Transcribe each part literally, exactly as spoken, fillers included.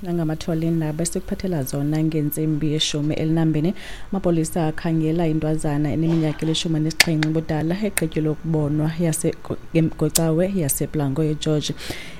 angamathole indaba esikuphathela zona ngentsimbi yeshumi elinambini. Amapolisa akhangela intwazana eneminyaka elishumi nesixhenxe ubudala egqityelwe ukubonwa yaseGocawe yaseBlanco eGeorge.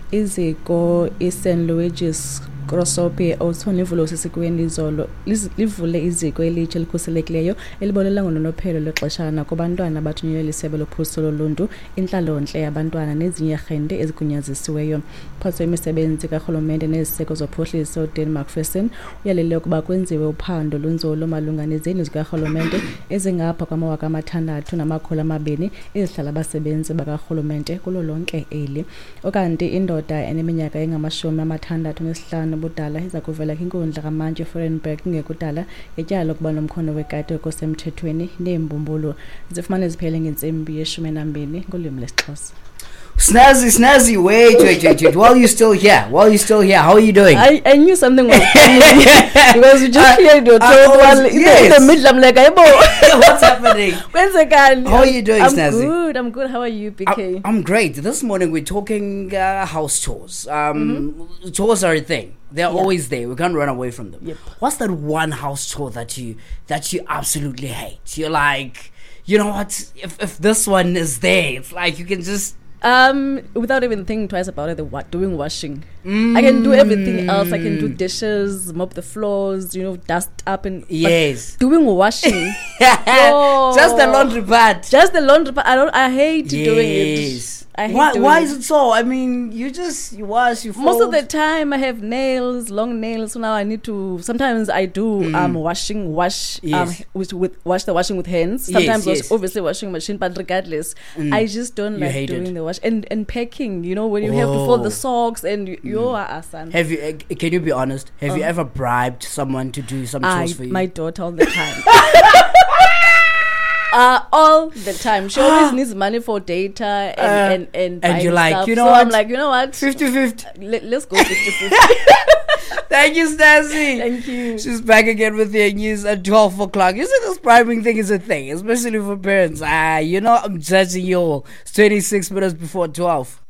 Iziko iSan Luigi's Crossopi othonivulo sesikweni izolo livule iziko elitsha elikhuselekileyo elibonelela ngononophelo lexeshana kubantwana abathunyelwe lisebe lophuhliso loluntu, intlalontle yabantwana nezinye rhente ezigunyazisiweyo. Phantsi kwemisebenzi karhulumente neziseko zophuhliso Dan McPherson uyalele ukuba kwenziwe uphando lunzulu malunga nezindlu zikarhulumente ezingapha kwamawaka amathandathu namakhulu amabini ezihlala abasebenzi bakarhulumente kulo lonke eli. Okanti indoda eneminyaka engamashumi amathandathu nesihlanu budala iza kuvela kwinkundla kamantyi Forenberg ngekudala ngetyala lokuba nomkhondo wekati okusemthethweni neembumbulo zifumane ziphele ngentsimbi yeshumi nambini ngolwimi lesixhosa. Snazzy, Snazzy, wait, wait, wait, wait. While you're still here, while you're still here, how are you doing? I, I knew something was coming because you just cleared your throat while yes. in the middle. I'm like, what's happening? When's the gun? How are you doing, I'm Snazzy? good, I'm good. How are you, B K? I, I'm great. This morning we're talking uh, house chores. Um, mm-hmm. Chores are a thing. They're yeah. always there. We can't run away from them. Yep. What's that one house chore that you that you absolutely hate? You're like, you know what? If if this one is there, it's like you can just. Um, without even thinking twice about it, the what doing washing. Mm. I can do everything else. I can do dishes, mop the floors, you know, dust up and yes. Doing washing, oh. Just the laundry part. Just the laundry part. I don't. I hate yes. doing it. I hate why? doing Why it. is it so? I mean, you just you wash, you fold. Most of the time, I have nails, long nails. So now I need to. Sometimes I do mm. um washing, wash yes. um with, with wash the washing with hands. Sometimes yes, yes. obviously washing machine, but regardless, mm. I just don't you like doing it. the wash and and packing. You know, when you oh. have to fold the socks and you, you mm. are asan. Have you? Uh, can you be honest? Have uh, you ever bribed someone to do some chores I, for you? My daughter all the time. Uh, all the time. She always needs money for data and uh, and and, and you're like, stuff. you know so what? I'm like, you know what? fifty-fifty. Let, let's go fifty-fifty. Thank you, Snazzy. Thank you. She's back again with your news at twelve o'clock. You see, this bribing thing is a thing, especially for parents. Ah, you know, I'm judging you all. It's twenty-six minutes before twelve.